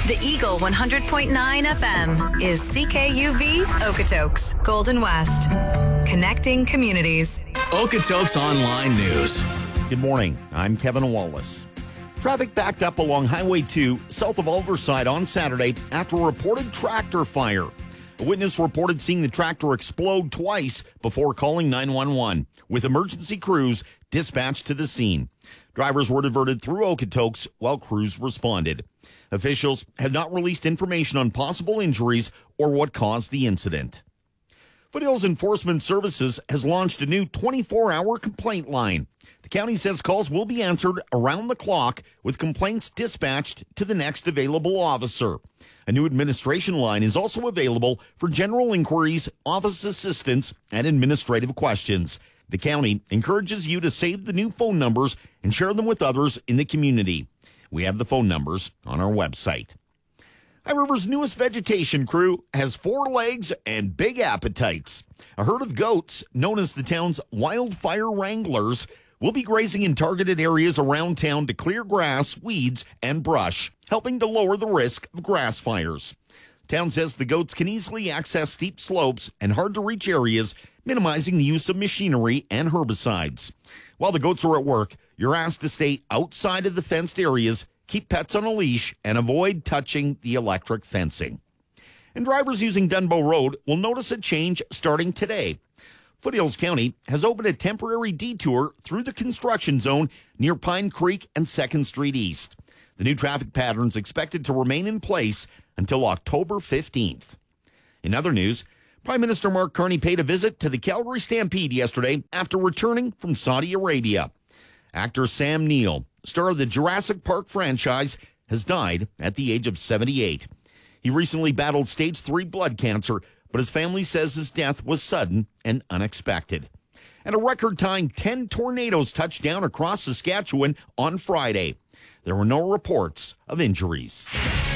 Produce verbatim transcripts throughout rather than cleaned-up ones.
The Eagle one hundred point nine F M is C K U V Okotoks, Golden West. Connecting communities. Okotoks Online News. Good morning. I'm Kevin Wallace. Traffic backed up along Highway two south of Alderside on Saturday after a reported tractor fire. A witness reported seeing the tractor explode twice before calling nine one one, with emergency crews dispatched to the scene. Drivers were diverted through Okotoks while crews responded. Officials have not released information on possible injuries or what caused the incident. Foothills Enforcement Services has launched a new twenty-four hour complaint line. The county says calls will be answered around the clock with complaints dispatched to the next available officer. A new administration line is also available for general inquiries, office assistance, and administrative questions. The county encourages you to save the new phone numbers and share them with others in the community. We have the phone numbers on our website. High River's newest vegetation crew has four legs and big appetites. A herd of goats, known as the town's Wildfire Wranglers, will be grazing in targeted areas around town to clear grass, weeds, and brush, helping to lower the risk of grass fires. The town says the goats can easily access steep slopes and hard-to-reach areas, minimizing the use of machinery and herbicides. While the goats are at work, you're asked to stay outside of the fenced areas, keep pets on a leash, and avoid touching the electric fencing. And drivers using Dunbow Road will notice a change starting today. Foothills County has opened a temporary detour through the construction zone near Pine Creek and second Street East. The new traffic pattern is expected to remain in place until October fifteenth. In other news, Prime Minister Mark Carney paid a visit to the Calgary Stampede yesterday after returning from Saudi Arabia. Actor Sam Neill, star of the Jurassic Park franchise, has died at the age of seventy-eight. He recently battled stage three blood cancer, but his family says his death was sudden and unexpected. And a record-tying ten tornadoes touched down across Saskatchewan on Friday. There were no reports of injuries.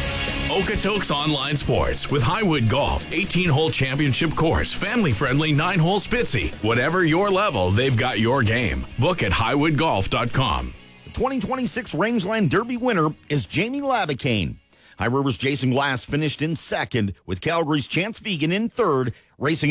Okotoks Online Sports with Highwood Golf, eighteen-hole championship course, family-friendly nine-hole Spitzy. Whatever your level, they've got your game. Book at highwood golf dot com. The twenty twenty-six Rangeland Derby winner is Jamie Labicane. High River's Jason Glass finished in second, with Calgary's Chance Vegan in third, racing